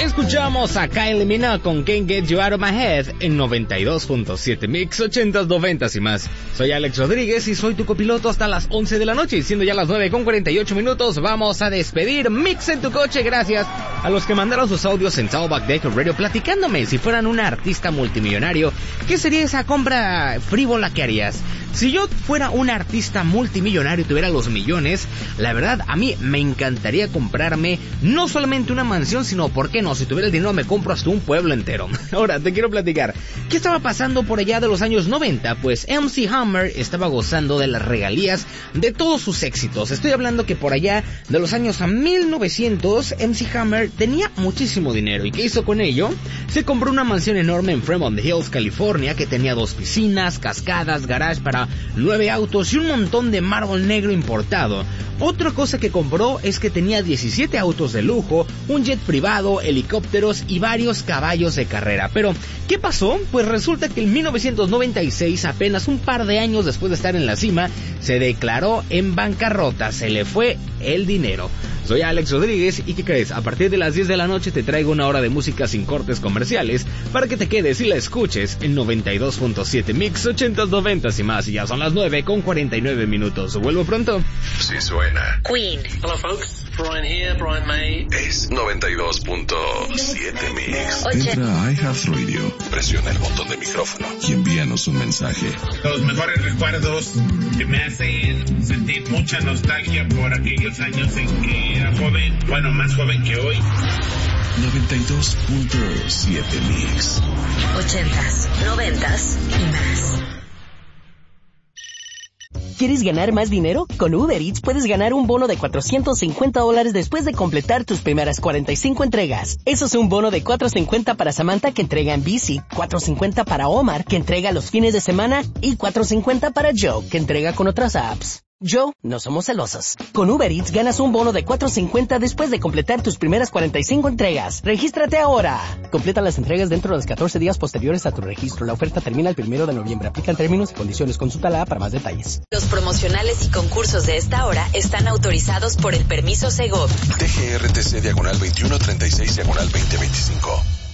Escuchamos a Kylie Minogue con Can't Get You Out of My Head en 92.7 Mix 80s, 90s y más. Soy Alex Rodríguez y soy tu copiloto hasta las 11 de la noche. Y siendo ya las 9:48, vamos a despedir Mix en tu coche. Gracias a los que mandaron sus audios en Talkback Deck Radio platicándome si fueran un artista multimillonario, ¿qué sería esa compra frívola que harías? Si yo fuera un artista multimillonario y tuviera los millones, la verdad a mí me encantaría comprarme no solamente una mansión, sino, ¿por qué no? Si tuviera el dinero me compro hasta un pueblo entero. Ahora, te quiero platicar, ¿qué estaba pasando por allá de los años 90? Pues MC Hammer estaba gozando de las regalías de todos sus éxitos. Estoy hablando que por allá de los años 1900, MC Hammer tenía muchísimo dinero. ¿Y qué hizo con ello? Se compró una mansión enorme en Fremont Hills, California, que tenía 2 piscinas, cascadas, garage para 9 autos y un montón de mármol negro importado. Otra cosa que compró es que tenía 17 autos de lujo, un jet privado, helicópteros y varios caballos de carrera. Pero, ¿qué pasó? Pues resulta que en 1996, apenas un par de años después de estar en la cima, se declaró en bancarrota, se le fue el dinero. Soy Alex Rodríguez y ¿qué crees? A partir de las 10 de la noche te traigo una hora de música sin cortes comerciales para que te quedes y la escuches en 92.7 Mix 80s, 90s y más. Y ya son las 9:49. Vuelvo pronto. Sí suena. Queen. Hello folks, Brian here, Brian May. Es 92.7 Mix. Entra a iHeartRadio, Presiona el botón de micrófono y envíanos un mensaje. Los mejores recuerdos que me hacen sentir mucha nostalgia por aquellos años en que era joven, bueno, más joven que hoy. 92.7 Mix. 80s, 90s y más. ¿Quieres ganar más dinero? Con Uber Eats puedes ganar un bono de $450 después de completar tus primeras 45 entregas. Eso es un bono de $450 para Samantha, que entrega en bici, $450 para Omar, que entrega los fines de semana, y $450 para Joe, que entrega con otras apps. Joe, no somos celosos. Con Uber Eats ganas un bono de $450 después de completar tus primeras 45 entregas. ¡Regístrate ahora! Completa las entregas dentro de los 14 días posteriores a tu registro. La oferta termina el 1 de noviembre. Aplican términos y condiciones. Consulta la app para más detalles. Los promocionales y concursos de esta hora están autorizados por el permiso Segov. DGRTC /2136/2025.